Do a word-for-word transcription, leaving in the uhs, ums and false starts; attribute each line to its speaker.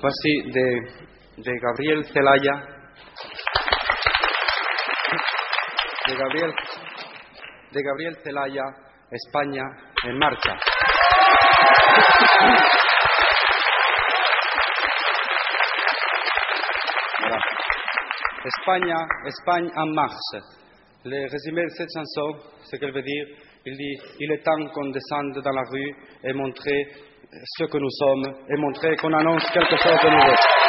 Speaker 1: Voici de, de Gabriel Celaya, de Gabriel, de Gabriel Celaya, España en marcha. Voilà. Espagne, Espagne en marche. Le résumé de cette chanson, ce qu'elle veut dire, il dit il est temps qu'on descende dans la rue et montrer ce que nous sommes et montrer qu'on annonce quelque chose de nouveau.